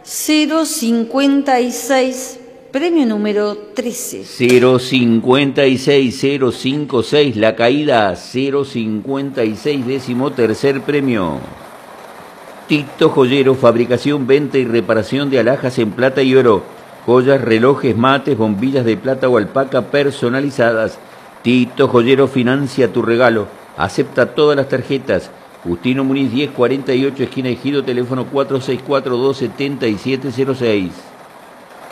056, premio número 13. 056, 056, la caída 056, 13º premio. Tito Joyero, fabricación, venta y reparación de alhajas en plata y oro, joyas, relojes, mates, bombillas de plata o alpaca personalizadas. Tito Joyero financia tu regalo, acepta todas las tarjetas. Justino Muniz 1048, esquina Ejido, teléfono 464-27706.